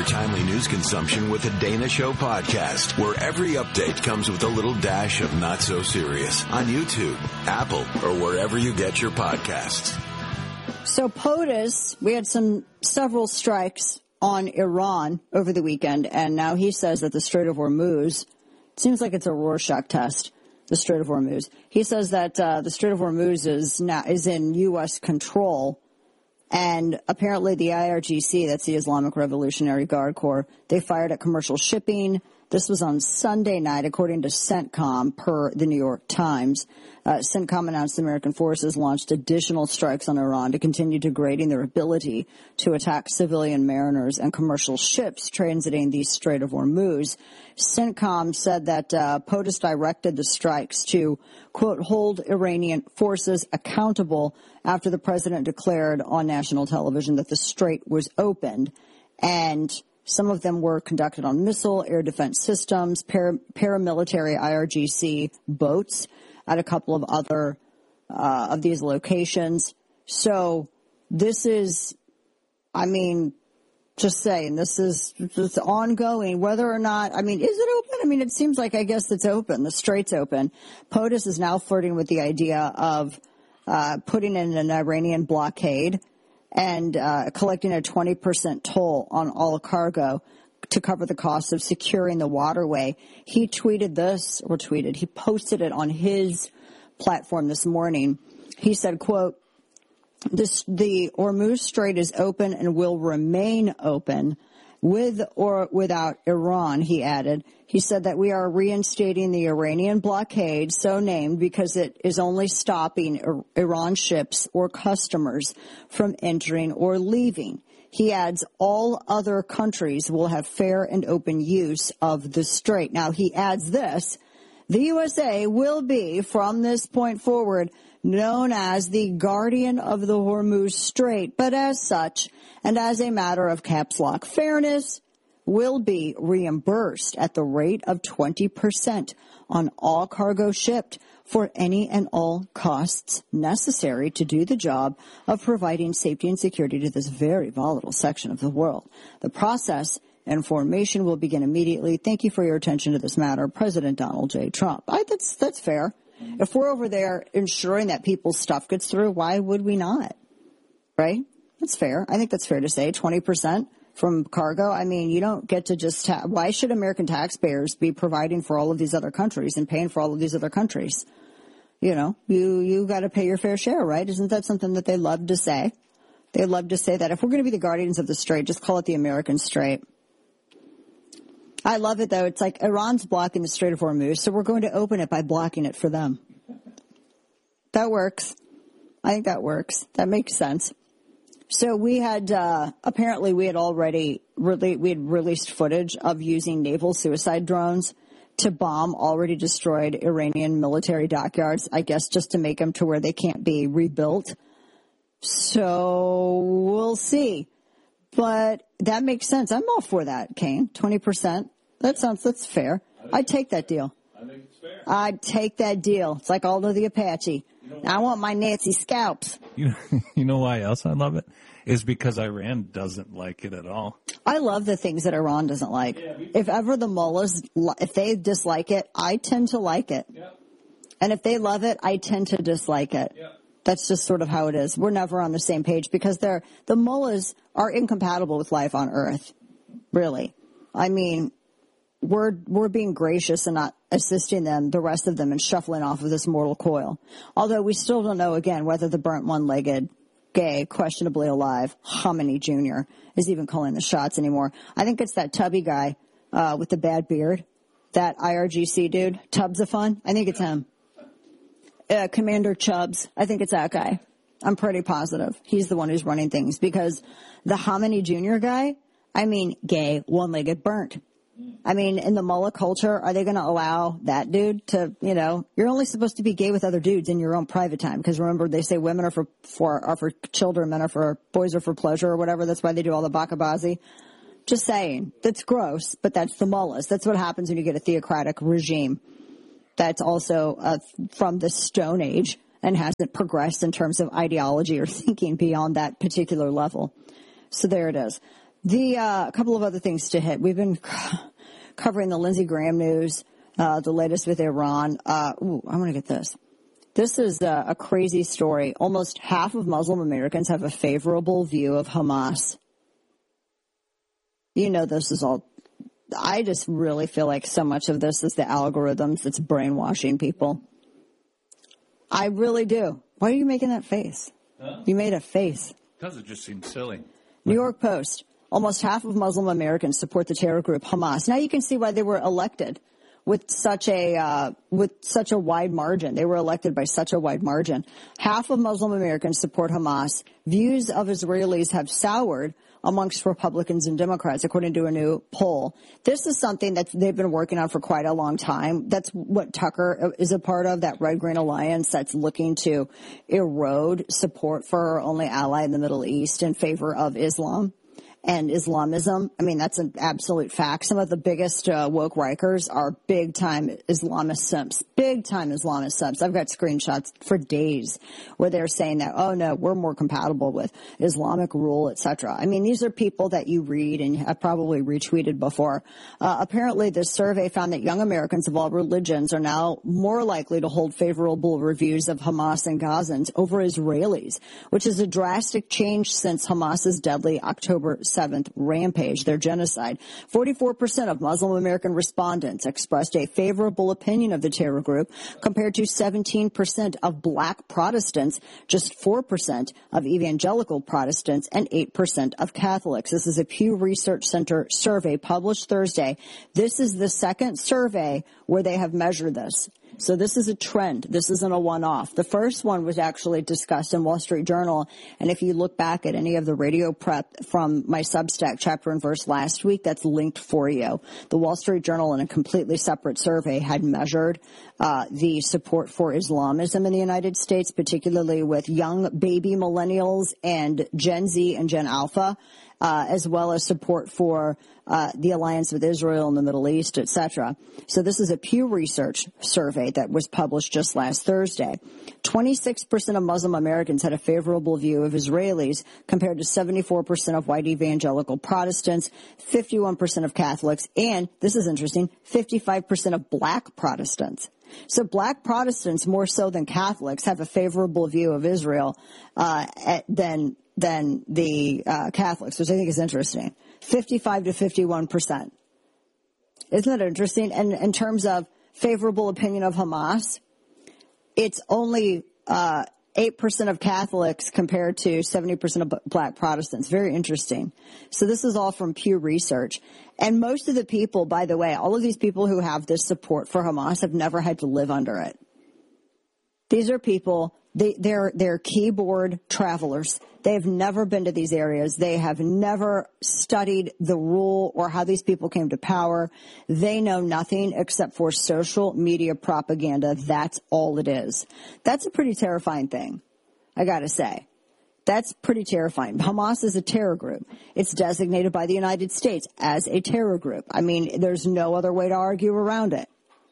your timely news consumption with the Dana Show podcast, where every update comes with a little dash of not so serious on YouTube, Apple, or wherever you get your podcasts. So POTUS, we had several strikes on Iran over the weekend, and now he says that the Strait of Hormuz, it seems like it's a Rorschach test, the Strait of Hormuz. He says that the Strait of Hormuz is in U.S. control. And apparently the IRGC, that's the Islamic Revolutionary Guard Corps, they fired at commercial shipping. This was on Sunday night, according to CENTCOM, per the New York Times. CENTCOM announced American forces launched additional strikes on Iran to continue degrading their ability to attack civilian mariners and commercial ships transiting the Strait of Hormuz. CENTCOM said that POTUS directed the strikes to, quote, hold Iranian forces accountable after the president declared on national television that the strait was opened. And some of them were conducted on missile, air defense systems, paramilitary IRGC boats at a couple of other of these locations. So this is, just saying, this is ongoing, whether or not, is it open? It seems like, I guess it's open. The strait's open. POTUS is now flirting with the idea of putting in an Iranian blockade and collecting a 20% toll on all cargo to cover the cost of securing the waterway. He tweeted this, he posted it on his platform this morning. He said, quote, the Hormuz Strait is open and will remain open with or without Iran, he added. He said that we are reinstating the Iranian blockade, so named because it is only stopping Iran ships or customers from entering or leaving. He adds all other countries will have fair and open use of the strait. Now, he adds this, the USA will be, from this point forward, known as the guardian of the Hormuz Strait, but as such, and as a matter of caps lock fairness, will be reimbursed at the rate of 20% on all cargo shipped for any and all costs necessary to do the job of providing safety and security to this very volatile section of the world. The process and formation will begin immediately. Thank you for your attention to this matter, President Donald J. Trump. That's fair. If we're over there ensuring that people's stuff gets through, why would we not? Right? That's fair. I think that's fair to say. 20% from cargo. You don't get to just why should American taxpayers be providing for all of these other countries and paying for all of these other countries? You got to pay your fair share, right? Isn't that something that they love to say? They love to say that if we're going to be the guardians of the strait, just call it the American Strait. I love it, though. It's like Iran's blocking the Strait of Hormuz, so we're going to open it by blocking it for them. That works. I think that works. That makes sense. So we had, apparently we had released footage of using naval suicide drones to bomb already destroyed Iranian military dockyards, I guess just to make them to where they can't be rebuilt. So we'll see. But that makes sense. I'm all for that, Kane. 20%. That's fair. I'd take that deal. I think it's fair. I'd take that deal. It's like Aldo the Apache. I want my Nazi scalps. You know why else I love it? Is because Iran doesn't like it at all. I love the things that Iran doesn't like. Yeah, if ever the mullahs, if they dislike it, I tend to like it. Yeah. And if they love it, I tend to dislike it. Yeah. That's just sort of how it is. We're never on the same page because the mullahs are incompatible with life on Earth. Really. We're being gracious and not assisting them, the rest of them, in shuffling off of this mortal coil. Although we still don't know, again, whether the burnt one-legged, gay, questionably alive, Khamenei Jr. is even calling the shots anymore. I think it's that tubby guy with the bad beard, that IRGC dude, Tubbs-a-Fun. I think it's him. Commander Chubbs. I think it's that guy. I'm pretty positive. He's the one who's running things because the Khamenei Jr. guy, gay, one-legged, burnt. In the mullah culture, are they going to allow that dude to, you're only supposed to be gay with other dudes in your own private time. Because remember, they say women are for children, boys are for pleasure or whatever. That's why they do all the bakabazi. Just saying. That's gross, but that's the mullahs. That's what happens when you get a theocratic regime. That's also from the Stone Age and hasn't progressed in terms of ideology or thinking beyond that particular level. So there it is. A couple of other things to hit. We've been covering the Lindsey Graham news, the latest with Iran. I want to get this. This is a crazy story. Almost half of Muslim Americans have a favorable view of Hamas. You know, this is all. I just really feel like so much of this is the algorithms that's brainwashing people. I really do. Why are you making that face? Huh? You made a face. Because it just seems silly. New York Post. Almost half of Muslim Americans support the terror group Hamas. Now you can see why they were elected with such a wide margin. They were elected by such a wide margin. Half of Muslim Americans support Hamas. Views of Israelis have soured amongst Republicans and Democrats, according to a new poll. This is something that they've been working on for quite a long time. That's what Tucker is a part of, that Red-Green Alliance that's looking to erode support for our only ally in the Middle East in favor of Islam and Islamism. I mean, that's an absolute fact. Some of the biggest woke Rikers are big-time Islamist simps. Big-time Islamist simps. I've got screenshots for days where they're saying that, oh, no, we're more compatible with Islamic rule, etc. I mean, these are people that you read and have probably retweeted before. Apparently, this survey found that young Americans of all religions are now more likely to hold favorable reviews of Hamas and Gazans over Israelis, which is a drastic change since Hamas's deadly October 7th rampage, their genocide. 44% of Muslim American respondents expressed a favorable opinion of the terror group, compared to 17% of black Protestants, just 4% of evangelical Protestants, and 8% of Catholics. This is a Pew Research Center survey published Thursday. This is the second survey where they have measured this. So this is a trend. This isn't a one-off. The first one was actually discussed in Wall Street Journal. And if you look back at any of the radio prep from my Substack chapter and verse last week, that's linked for you. The Wall Street Journal, in a completely separate survey, had measured the support for Islamism in the United States, particularly with young baby millennials and Gen Z and Gen Alpha, as well as support for the alliance with Israel in the Middle East, etc. So this is a Pew Research survey that was published just last Thursday. 26% of Muslim Americans had a favorable view of Israelis, compared to 74% of white evangelical Protestants, 51% of Catholics, and, this is interesting, 55% of black Protestants. So black Protestants, more so than Catholics, have a favorable view of Israel than the Catholics, which I think is interesting. 55 to 51%. Isn't that interesting? And in terms of favorable opinion of Hamas, it's only 8% of Catholics compared to 70% of black Protestants. Very interesting. So this is all from Pew Research. And most of the people, by the way, all of these people who have this support for Hamas have never had to live under it. These are people, they're keyboard travelers. They have never been to these areas. They have never studied the rule or how these people came to power. They know nothing except for social media propaganda. That's all it is. That's a pretty terrifying thing, I gotta say. That's pretty terrifying. Hamas is a terror group. It's designated by the United States as a terror group. I mean, there's no other way to argue around it.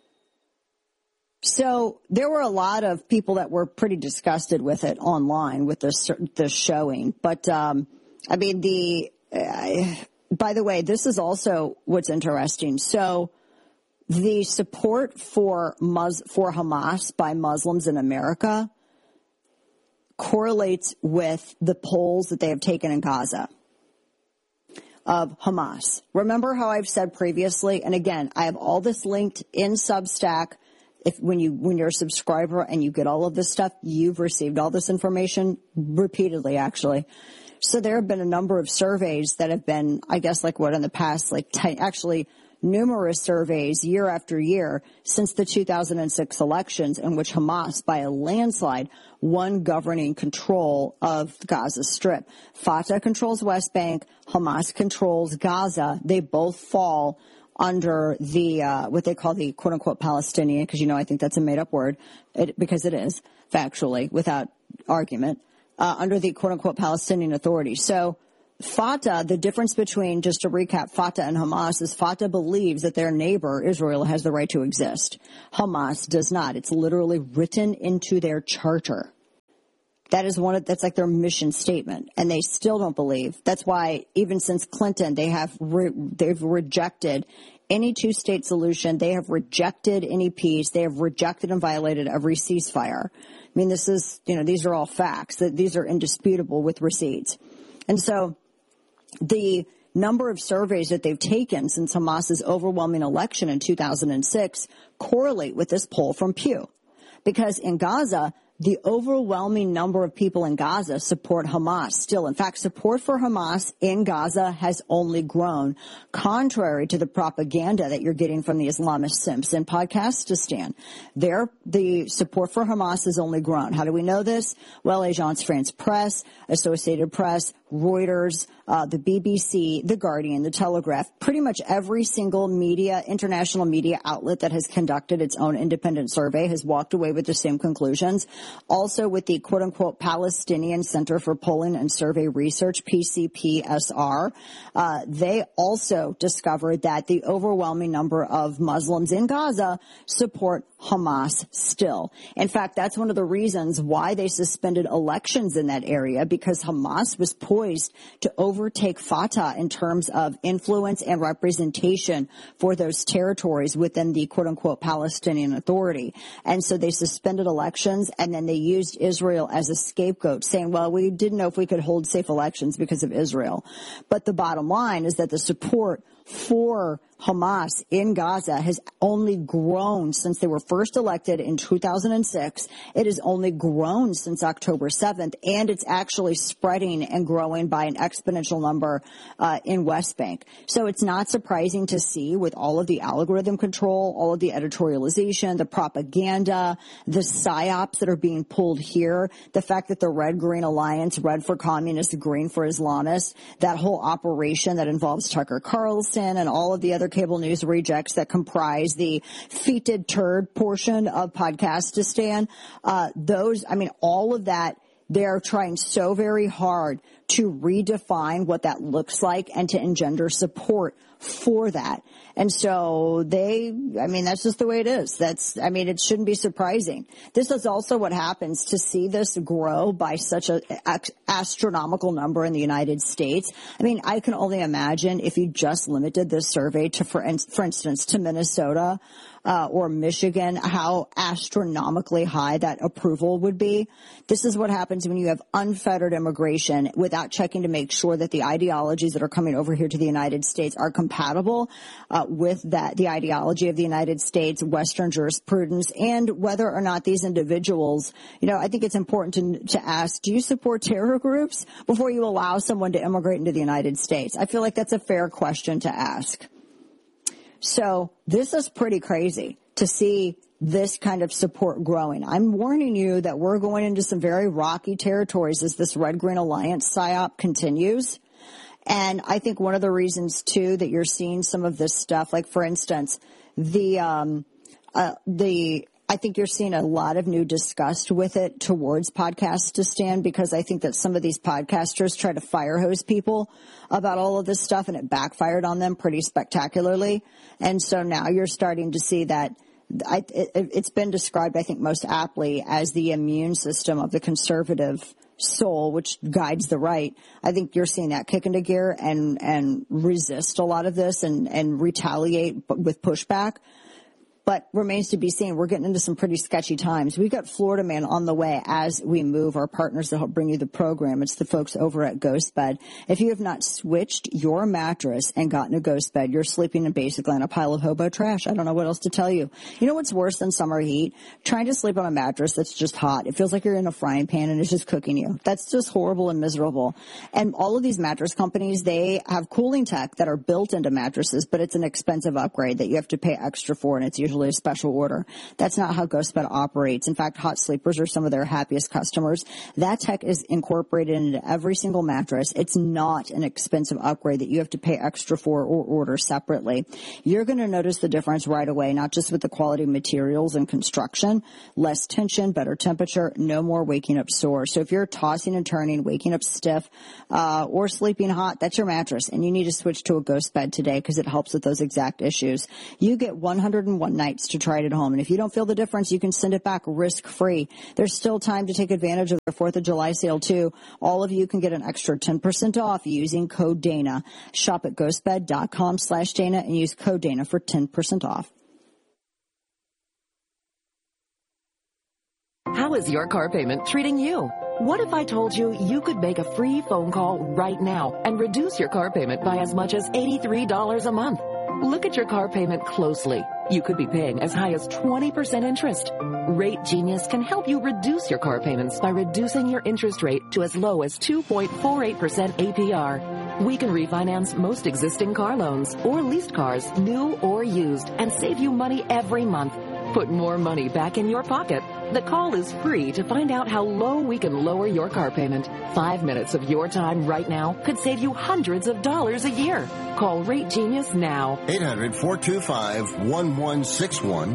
So there were a lot of people that were pretty disgusted with it online with this showing. But, I mean, by the way, this is also what's interesting. So the support for Hamas by Muslims in America correlates with the polls that they have taken in Gaza of Hamas. Remember how I've said previously, and again, I have all this linked in Substack. When you're a subscriber and you get all of this stuff, you've received all this information repeatedly, actually. So there have been a number of surveys that have been, I guess, in the past, actually numerous surveys year after year since the 2006 elections, in which Hamas, by a landslide, won governing control of Gaza Strip. Fatah controls West Bank. Hamas controls Gaza. They both fall under the what they call the quote-unquote Palestinian, because, I think that's a made-up word, because it is, factually, without argument, under the quote-unquote Palestinian Authority. So Fatah, the difference between, just to recap, Fatah and Hamas is Fatah believes that their neighbor, Israel, has the right to exist. Hamas does not. It's literally written into their charter. That's like their mission statement, and they still don't believe. That's why even since Clinton, they've rejected any two-state solution. They have rejected any peace. They have rejected and violated every ceasefire. I mean, these are all facts. These are indisputable with receipts. And so the number of surveys that they've taken since Hamas's overwhelming election in 2006 correlate with this poll from Pew. Because in Gaza, the overwhelming number of people in Gaza support Hamas still. In fact, support for Hamas in Gaza has only grown, contrary to the propaganda that you're getting from the Islamist simps in Podcastistan. The support for Hamas has only grown. How do we know this? Well, Agence France Presse, Associated Press, Reuters, the BBC, The Guardian, The Telegraph, pretty much every single international media outlet that has conducted its own independent survey has walked away with the same conclusions. Also with the quote-unquote Palestinian Center for Polling and Survey Research, PCPSR, they also discovered that the overwhelming number of Muslims in Gaza support Hamas still. In fact, that's one of the reasons why they suspended elections in that area, because Hamas was poised to overtake Fatah in terms of influence and representation for those territories within the quote-unquote Palestinian Authority. And so they suspended elections, and then they used Israel as a scapegoat, saying, well, we didn't know if we could hold safe elections because of Israel. But the bottom line is that the support for Hamas in Gaza has only grown since they were first elected in 2006. It has only grown since October 7th, and it's actually spreading and growing by an exponential number in West Bank. So it's not surprising to see, with all of the algorithm control, all of the editorialization, the propaganda, the psyops that are being pulled here, the fact that the Red-Green Alliance, red for communists, green for Islamists, that whole operation that involves Tucker Carlson and all of the other cable news rejects that comprise the feted turd portion of Podcastistan, all of that, they're trying so very hard to redefine what that looks like and to engender support for that. And so that's just the way it is. It shouldn't be surprising. This is also what happens to see this grow by such an astronomical number in the United States. I mean, I can only imagine if you just limited this survey to, for instance, to Minnesota, or Michigan, how astronomically high that approval would be. This is what happens when you have unfettered immigration without checking to make sure that the ideologies that are coming over here to the United States are compatible with the ideology of the United States, Western jurisprudence, and whether or not these individuals, I think it's important to ask, do you support terror groups before you allow someone to immigrate into the United States? I feel like that's a fair question to ask. So this is pretty crazy to see this kind of support growing. I'm warning you that we're going into some very rocky territories as this Red-Green Alliance psyop continues. And I think one of the reasons, too, that you're seeing some of this stuff, like, for instance, I think you're seeing a lot of new disgust with it towards Podcastistan, because I think that some of these podcasters try to fire hose people about all of this stuff, and it backfired on them pretty spectacularly. And so now you're starting to see that it's been described, I think, most aptly as the immune system of the conservative soul, which guides the right. I think you're seeing that kick into gear and resist a lot of this and retaliate with pushback. But remains to be seen. We're getting into some pretty sketchy times. We've got Florida Man on the way as we move, our partners to help bring you the program. It's the folks over at GhostBed. If you have not switched your mattress and gotten a GhostBed, you're sleeping in basically on a pile of hobo trash. I don't know what else to tell you. You know what's worse than summer heat? Trying to sleep on a mattress that's just hot. It feels like you're in a frying pan and it's just cooking you. That's just horrible and miserable. And all of these mattress companies, they have cooling tech that are built into mattresses, but it's an expensive upgrade that you have to pay extra for, and it's usually a special order. That's not how GhostBed operates. In fact, hot sleepers are some of their happiest customers. That tech is incorporated into every single mattress. It's not an expensive upgrade that you have to pay extra for or order separately. You're going to notice the difference right away, not just with the quality of materials and construction, less tension, better temperature, no more waking up sore. So if you're tossing and turning, waking up stiff, or sleeping hot, that's your mattress, and you need to switch to a GhostBed today because it helps with those exact issues. You get 101 nights nights to try it at home. And if you don't feel the difference, you can send it back risk-free. There's still time to take advantage of their 4th of July sale, too. All of you can get an extra 10% off using code Dana. Shop at ghostbed.com/Dana and use code Dana for 10% off. How is your car payment treating you? What if I told you you could make a free phone call right now and reduce your car payment by as much as $83 a month? Look at your car payment closely. You could be paying as high as 20% interest. Rate Genius can help you reduce your car payments by reducing your interest rate to as low as 2.48% APR. We can refinance most existing car loans or leased cars, new or used, and save you money every month. Put more money back in your pocket. The call is free to find out how low we can lower your car payment. 5 minutes of your time right now could save you hundreds of dollars a year. Call Rate Genius now. 800-425-1161.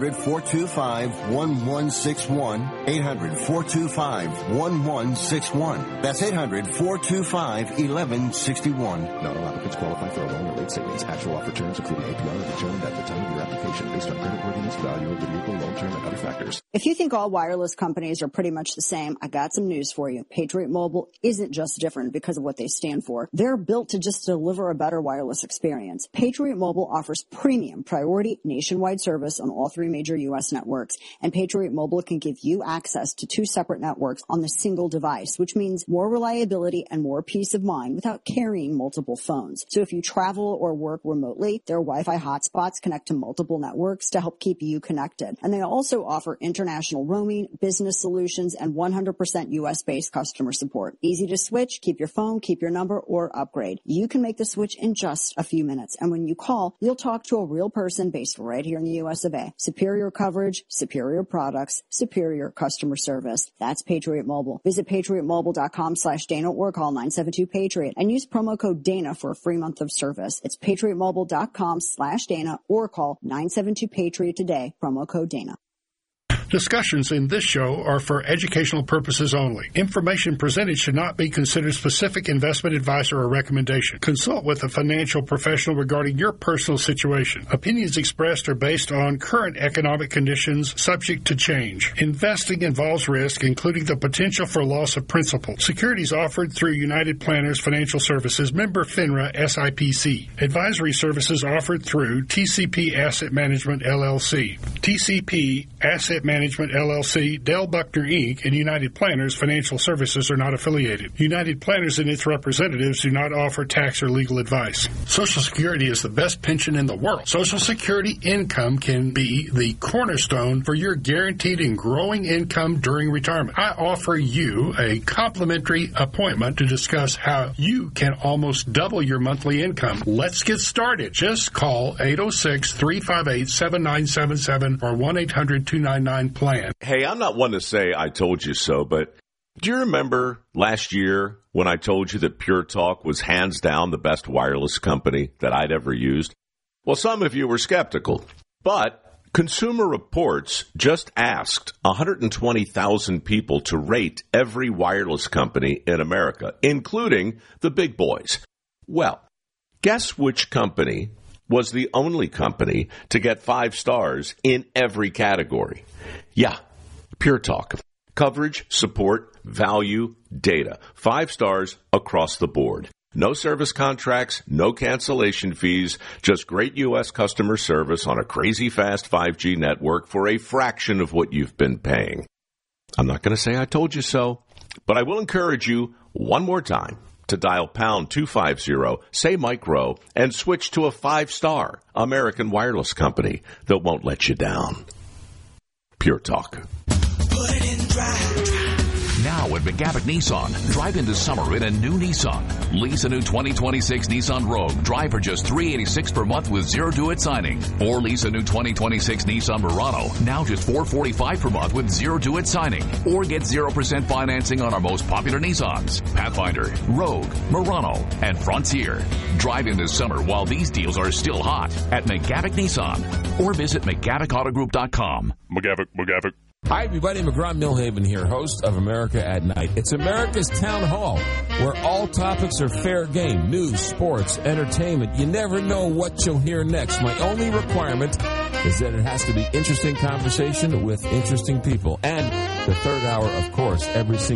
800-425-1161. 800-425-1161. That's 800-425-1161. Not all applicants qualify for a loan or late savings. Actual offer terms, including APR, are determined at the time of your application based on creditworthiness, value of the vehicle, loan term, and other factors. If you think all wireless companies are pretty much the same, I got some news for you. Patriot Mobile isn't just different because of what they stand for. They're built to just deliver a better wireless experience. Patriot Mobile offers premium priority nationwide service on all 3 major U.S. networks, and Patriot Mobile can give you access to 2 separate networks on the single device, which means more reliability and more peace of mind without carrying multiple phones. So if you travel or work remotely, their Wi-Fi hotspots connect to multiple networks to help keep you connected. And they also offer international roaming, business solutions, and 100% U.S.-based customer support. Easy to switch, keep your phone, keep your number, or upgrade. You can make the switch in just a few minutes. And when you call, you'll talk to a real person based right here in the U.S. of A. Superior coverage, superior products, superior customer service. That's Patriot Mobile. Visit patriotmobile.com/Dana or call 972-PATRIOT and use promo code Dana for a free month of service. It's patriotmobile.com/Dana or call 972-PATRIOT today. Promo code Dana. Discussions in this show are for educational purposes only. Information presented should not be considered specific investment advice or a recommendation. Consult with a financial professional regarding your personal situation. Opinions expressed are based on current economic conditions subject to change. Investing involves risk, including the potential for loss of principal. Securities offered through United Planners Financial Services, member FINRA SIPC. Advisory services offered through TCP Asset Management LLC. TCP Asset Management LLC, Dell Buckner Inc., and United Planners Financial Services are not affiliated. United Planners and its representatives do not offer tax or legal advice. Social Security is the best pension in the world. Social Security income can be the cornerstone for your guaranteed and growing income during retirement. I offer you a complimentary appointment to discuss how you can almost double your monthly income. Let's get started. Just call 806-358-7977 or 1-800-299-PLAN. Hey, I'm not one to say I told you so, but do you remember last year when I told you that Pure Talk was hands down the best wireless company that I'd ever used? Well, some of you were skeptical, but Consumer Reports just asked 120,000 people to rate every wireless company in America, including the big boys. Well, guess which company was the only company to get 5 stars in every category? Yeah, Pure Talk. Coverage, support, value, data. 5 stars across the board. No service contracts, no cancellation fees, just great U.S. customer service on a crazy fast 5G network for a fraction of what you've been paying. I'm not going to say I told you so, but I will encourage you one more time to dial pound 250, say Mike Rowe, and switch to a 5-star American wireless company that won't let you down. Pure Talk. Put it in drive. Now at McGavick Nissan, drive into summer in a new Nissan. Lease a new 2026 Nissan Rogue. Drive for just $386 per month with zero due at signing. Or lease a new 2026 Nissan Murano. Now just $445 per month with zero due at signing. Or get 0% financing on our most popular Nissans. Pathfinder, Rogue, Murano, and Frontier. Drive in this summer while these deals are still hot at McGavick Nissan. Or visit McGavickAutogroup.com. McGavick. Hi, everybody. McGraw Millhaven here, host of America at Night. It's America's Town Hall, where all topics are fair game. News, sports, entertainment. You never know what you'll hear next. My only requirement is that it has to be interesting conversation with interesting people. And the third hour, of course, every single